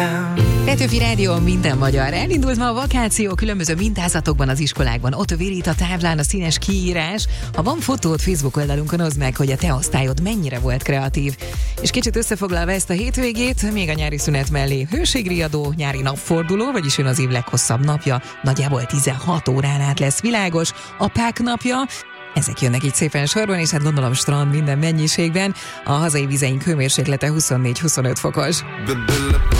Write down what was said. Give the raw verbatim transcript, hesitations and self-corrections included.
Petőfi Rádió, minden magyar. Elindult ma a vakáció különböző mintázatokban az iskolákban. Ott virít a táblán a színes kiírás. Ha van fotód, Facebook oldalunkon, oszd meg, hogy a te osztályod mennyire volt kreatív. És kicsit összefoglalva ezt a hétvégét, még a nyári szünet mellé hőségriadó, nyári napforduló, vagyis jön az év leghosszabb napja, nagyjából tizenhat órán át lesz világos, apák napja. Ezek jönnek így szépen sorban, és hát gondolom strand minden mennyiségben. A hazai vizeink hőmérséklete huszonnégy-huszonöt fokos.